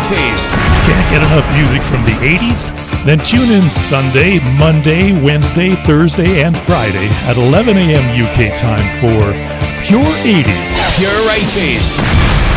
80s. Can't get enough music from the 80s? Then tune in Sunday, Monday, Wednesday, Thursday, and Friday at 11 a.m. UK time for Pure 80s. Pure 80s.